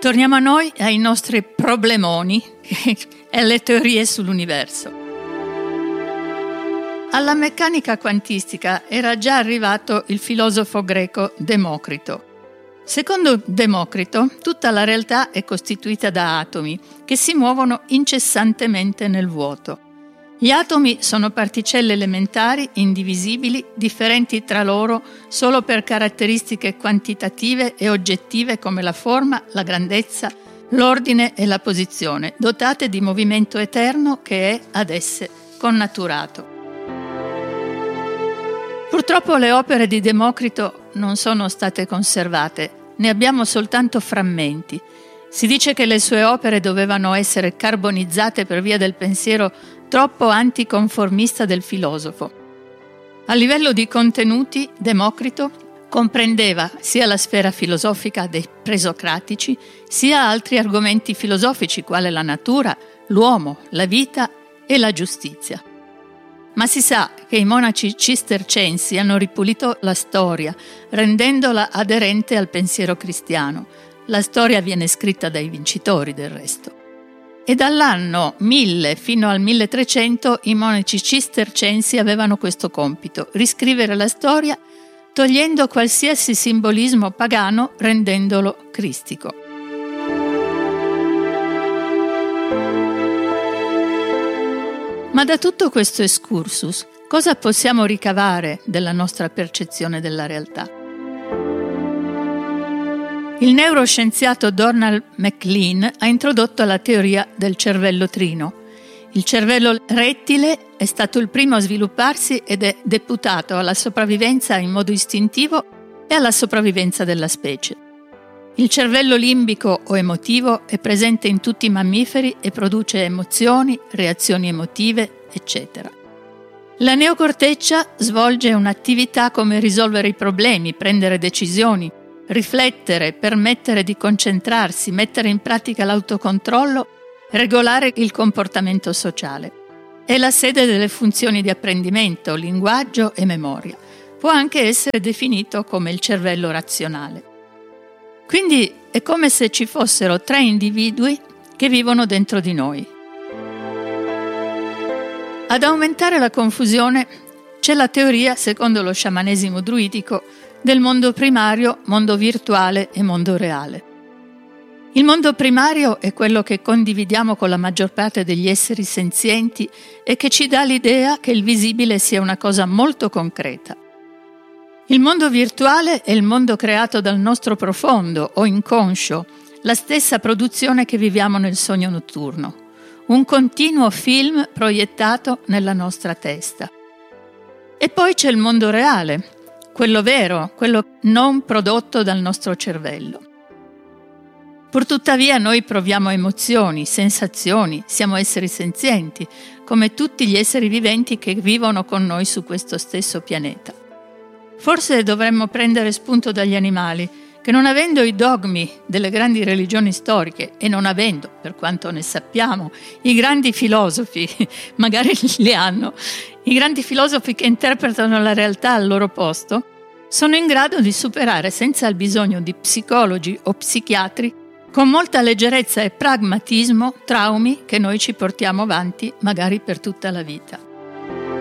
Torniamo a noi, ai nostri problemoni e alle teorie sull'universo. Alla meccanica quantistica era già arrivato il filosofo greco Democrito. Secondo Democrito, tutta la realtà è costituita da atomi che si muovono incessantemente nel vuoto. Gli atomi sono particelle elementari, indivisibili, differenti tra loro solo per caratteristiche quantitative e oggettive come la forma, la grandezza, l'ordine e la posizione, dotate di movimento eterno che è ad esse connaturato. Purtroppo le opere di Democrito non sono state conservate, ne abbiamo soltanto frammenti. Si dice che le sue opere dovevano essere carbonizzate per via del pensiero troppo anticonformista del filosofo. A livello di contenuti, Democrito comprendeva sia la sfera filosofica dei presocratici, sia altri argomenti filosofici quale la natura, l'uomo, la vita e la giustizia. Ma si sa che i monaci cistercensi hanno ripulito la storia, rendendola aderente al pensiero cristiano. La storia viene scritta dai vincitori, del resto. E dall'anno 1000 fino al 1300 i monaci cistercensi avevano questo compito: riscrivere la storia togliendo qualsiasi simbolismo pagano, rendendolo cristico. Ma da tutto questo excursus, cosa possiamo ricavare della nostra percezione della realtà? Il neuroscienziato Donald McLean ha introdotto la teoria del cervello trino. Il cervello rettile è stato il primo a svilupparsi ed è deputato alla sopravvivenza in modo istintivo e alla sopravvivenza della specie. Il cervello limbico o emotivo è presente in tutti i mammiferi e produce emozioni, reazioni emotive, eccetera. La neocorteccia svolge un'attività come risolvere i problemi, prendere decisioni, riflettere, permettere di concentrarsi, mettere in pratica l'autocontrollo, regolare il comportamento sociale. È la sede delle funzioni di apprendimento, linguaggio e memoria. Può anche essere definito come il cervello razionale. Quindi è come se ci fossero 3 individui che vivono dentro di noi. Ad aumentare la confusione c'è la teoria, secondo lo sciamanesimo druidico, del mondo primario, mondo virtuale e mondo reale. Il mondo primario è quello che condividiamo con la maggior parte degli esseri senzienti e che ci dà l'idea che il visibile sia una cosa molto concreta. Il mondo virtuale è il mondo creato dal nostro profondo o inconscio, la stessa produzione che viviamo nel sogno notturno, un continuo film proiettato nella nostra testa. E poi c'è il mondo reale, quello vero, quello non prodotto dal nostro cervello. Purtuttavia noi proviamo emozioni, sensazioni, siamo esseri senzienti, come tutti gli esseri viventi che vivono con noi su questo stesso pianeta. Forse dovremmo prendere spunto dagli animali, che non avendo i dogmi delle grandi religioni storiche e non avendo, per quanto ne sappiamo, i grandi filosofi, magari li hanno, i grandi filosofi che interpretano la realtà al loro posto, sono in grado di superare senza il bisogno di psicologi o psichiatri con molta leggerezza e pragmatismo traumi che noi ci portiamo avanti magari per tutta la vita.